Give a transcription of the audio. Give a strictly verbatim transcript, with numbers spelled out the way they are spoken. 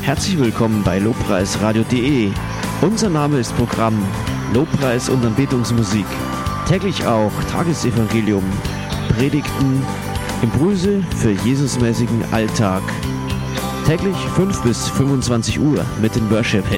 Herzlich willkommen bei lobpreisradio punkt de. Unser Name ist Programm Lobpreis und Anbetungsmusik. Täglich auch Tagesevangelium, Predigten, Impulse für Jesusmäßigen Alltag. Täglich fünf bis fünfundzwanzig Uhr mit den Worship